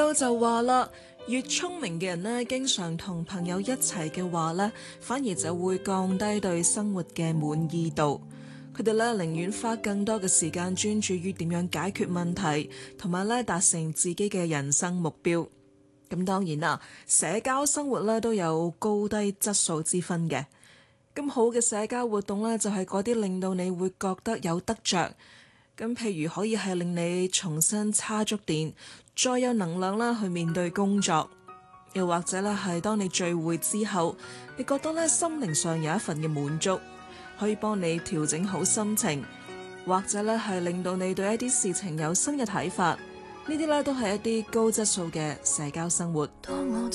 究就話啦，越聰明嘅人呢，經常同朋友一齊嘅話呢，反而就會降低對生活嘅滿意度。佢哋咧寧願花更多嘅時間專注於點樣解決問題，同埋咧達成自己嘅人生目標。咁當然啦，社交生活咧都有高低質素之分嘅。咁好嘅社交活動咧，就係嗰啲令到你會覺得有得着。咁譬如可以係令你重新叉足電，再有能量啦去面對工作。又或者咧係當你聚會之後，你覺得咧心靈上有一份嘅滿足，可以幫你調整好心情，或者咧係令到你對一啲事情有新嘅睇法。呢啲咧都係一啲高質素嘅社交生活。當我